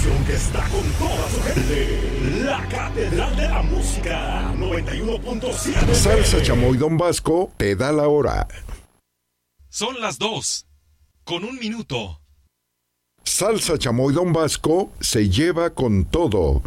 estación que está con toda su gente. La Catedral de la Música 91.7. Salsa Chamoy Don Vasco te da la hora. Son las 2, con 1 minuto. Salsa Chamoy Don Vasco se lleva con todo.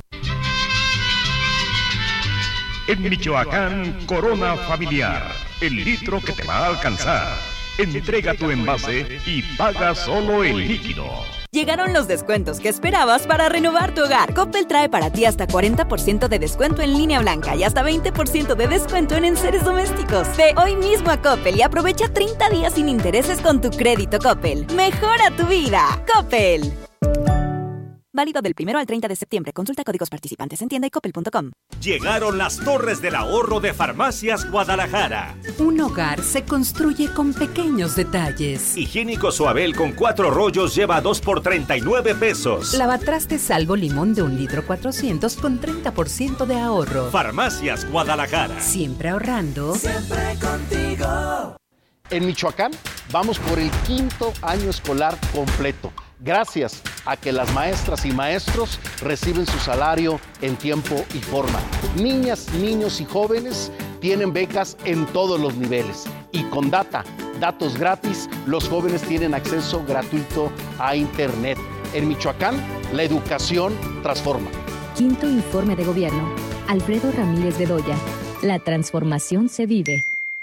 En Michoacán, Corona Familiar, el litro que te va a alcanzar. Entrega tu envase y paga solo el líquido. Llegaron los descuentos que esperabas para renovar tu hogar. Coppel trae para ti hasta 40% de descuento en línea blanca y hasta 20% de descuento en enseres domésticos. Ve hoy mismo a Coppel y aprovecha 30 días sin intereses con tu crédito Coppel. ¡Mejora tu vida! ¡Coppel! Válido del 1 al 30 de septiembre. Consulta códigos participantes en tienda y coppel.com. Llegaron las torres del ahorro de Farmacias Guadalajara. Un hogar se construye con pequeños detalles. Higiénico Suabel con 4 rollos lleva 2 por 39 pesos. Lavatrastes Salvo Limón de 1 litro 400 con 30% de ahorro. Farmacias Guadalajara. Siempre ahorrando. Siempre contigo. En Michoacán vamos por el 5º año escolar completo, gracias a que las maestras y maestros reciben su salario en tiempo y forma. Niñas, niños y jóvenes tienen becas en todos los niveles. Y con datos gratis, los jóvenes tienen acceso gratuito a Internet. En Michoacán, la educación transforma. 5º informe de gobierno. Alfredo Ramírez Bedoya. La transformación se vive.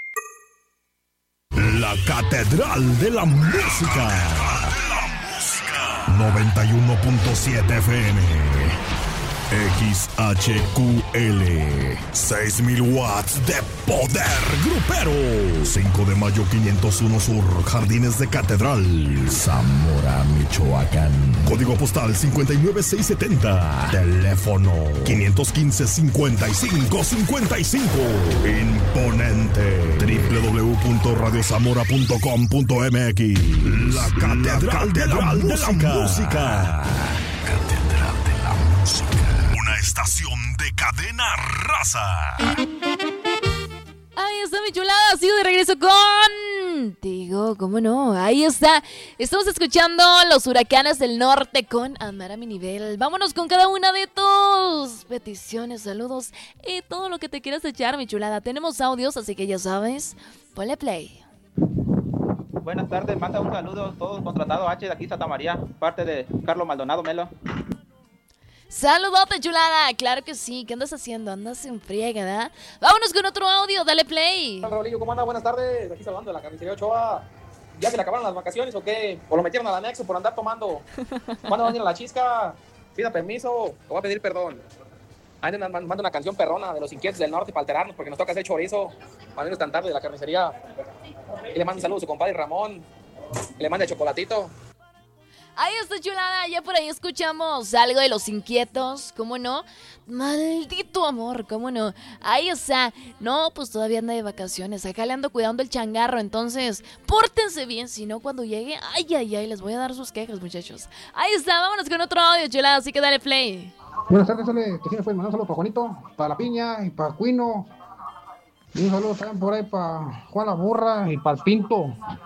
La Catedral de la Música. 91.7 FM. XHQL. 6,000 watts de poder grupero. 5 de mayo 501 Sur, Jardines de Catedral, Zamora, Michoacán. Código postal 59670. Teléfono 515-5555. Imponente. www.radiozamora.com.mx. La Catedral de la Música. Catedral de la Música. Una estación de cadena raza. Ahí está mi chulada, sigo de regreso contigo, ¿cómo no? Ahí está, estamos escuchando Los Huracanes del Norte con Amar a mi nivel. Vámonos con cada una de tus peticiones, saludos y todo lo que te quieras echar, mi chulada. Tenemos audios, así que ya sabes, ponle play. Buenas tardes, manda un saludo a todos contratados H de aquí Santa María, parte de Carlos Maldonado Melo. Saludote, chulada, claro que sí. ¿Qué andas haciendo? Andas en friega, ¿verdad? Vámonos con otro audio, dale play. Raulillo, ¿cómo anda? Buenas tardes, aquí saludando de la carnicería Ochoa. ¿Ya se le acabaron las vacaciones o qué? ¿O lo metieron al anexo por andar tomando? ¿Cuándo van a ir a la chisca? Pida permiso, te voy a pedir perdón. Ahí manda una canción perrona de los Inquietos del Norte para alterarnos, porque nos toca hacer chorizo. Para irnos tan tarde de la carnicería. Y le manda un saludo a su compadre Ramón. Y le manda el chocolatito. Ahí está, chulada, ya por ahí escuchamos algo de Los Inquietos, ¿cómo no? Maldito amor, ¿cómo no? Ahí está, no, pues todavía anda de vacaciones, acá le ando cuidando el changarro, entonces, pórtense bien, si no cuando llegue, ay, les voy a dar sus quejas, muchachos. Ahí está, vámonos con otro audio, chulada, así que dale play. Buenas tardes, Ale, que sí me pueden mandar un saludo para Juanito, para La Piña y para Cuino. Y un saludo también por ahí para Juan La Burra y para el Pinto.